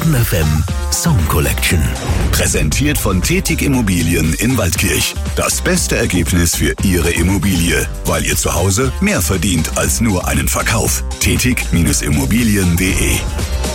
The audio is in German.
Eden FM Song Collection. Präsentiert von Tetig Immobilien in Waldkirch. Das beste Ergebnis für Ihre Immobilie, weil ihr zu Hause mehr verdient als nur einen Verkauf. Tetig-Immobilien.de